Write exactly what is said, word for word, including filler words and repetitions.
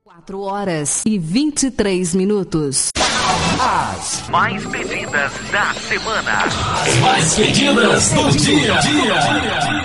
quatro horas e vinte e três minutos. As mais pedidas da semana. As mais pedidas do dia. dia.